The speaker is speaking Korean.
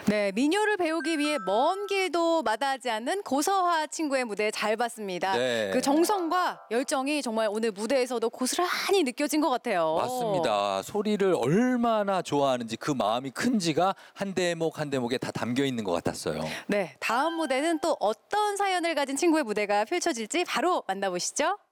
네, 민요를 배우기 위해 먼 길도 마다하지 않는 고서화 친구의 무대 잘 봤습니다. 네. 그 정성과 열정이 정말 오늘 무대에서도 고스란히 느껴진 것 같아요. 맞습니다. 소리를 얼마나 좋아하는지 그 마음이 큰지가 한 대목 한 대목에 다 담겨 있는 것 같았어요. 네, 다음 무대는 또 어떤 사연을 가진 친구의 무대가 펼쳐질지 바로 만나보시죠.